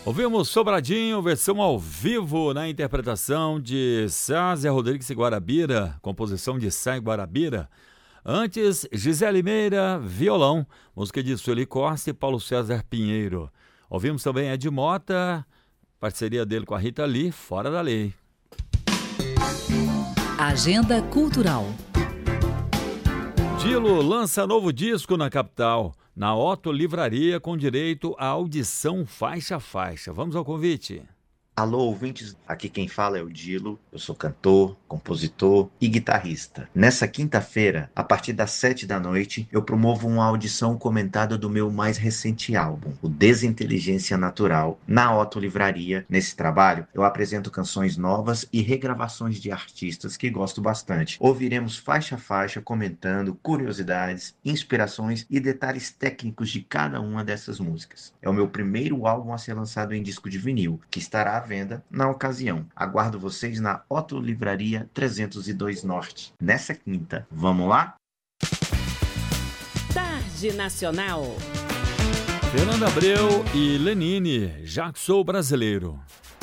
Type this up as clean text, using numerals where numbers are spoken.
Ouvimos Sobradinho, versão ao vivo na interpretação de César Rodrigues e Guarabira, composição de Sá e Guarabira. Antes, Gisele Meira, violão, música de Sueli Costa e Paulo César Pinheiro. Ouvimos também Ed Mota, parceria dele com a Rita Lee, Fora da Lei. Agenda Cultural. Dilo lança novo disco na capital, na Otto Livraria, com direito à audição faixa a faixa. Vamos ao convite. Alô, ouvintes, aqui quem fala é o Dilo, eu sou cantor, compositor e guitarrista. Nessa quinta-feira, a partir das 7 da noite, eu promovo uma audição comentada do meu mais recente álbum, o Desinteligência Natural, na Otto Livraria. Nesse trabalho, eu apresento canções novas e regravações de artistas que gosto bastante. Ouviremos faixa a faixa comentando curiosidades, inspirações e detalhes técnicos de cada uma dessas músicas. É o meu primeiro álbum a ser lançado em disco de vinil, que estará à venda na ocasião. Aguardo vocês na Otto Livraria 302 Norte, nessa quinta. Vamos lá? Tarde Nacional. Fernando Abreu e Lenine, Já Que Sou Brasileiro.